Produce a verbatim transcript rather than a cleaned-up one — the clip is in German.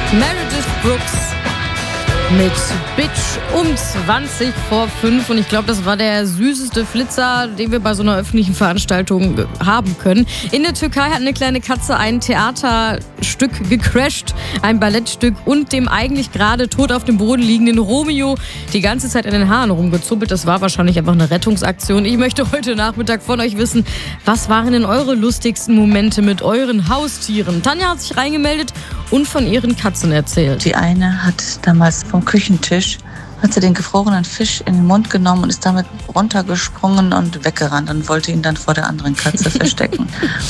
Meredith Brooks mit Bitch um zwanzig vor fünf. Und ich glaube, das war der süßeste Flitzer, den wir bei so einer öffentlichen Veranstaltung haben können. In der Türkei hat eine kleine Katze ein Theaterstück gecrasht, ein Ballettstück, und dem eigentlich gerade tot auf dem Boden liegenden Romeo die ganze Zeit in den Haaren rumgezuppelt. Das war wahrscheinlich einfach eine Rettungsaktion. Ich möchte heute Nachmittag von euch wissen, was waren denn eure lustigsten Momente mit euren Haustieren? Tanja hat sich reingemeldet und von ihren Katzen erzählt. Die eine hat damals vom Küchentisch, hat sie den gefrorenen Fisch in den Mund genommen und ist damit runtergesprungen und weggerannt und wollte ihn dann vor der anderen Katze verstecken.